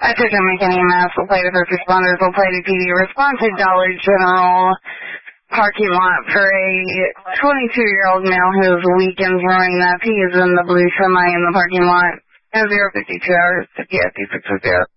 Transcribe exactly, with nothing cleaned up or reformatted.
Attention Macon E M S, will play the first responders, will play the P D response to Dollar General parking lot for a twenty-two-year-old male who is weak and throwing up. He is in the blue semi in the parking lot. zero fifty-two hours to P S D six oh zero.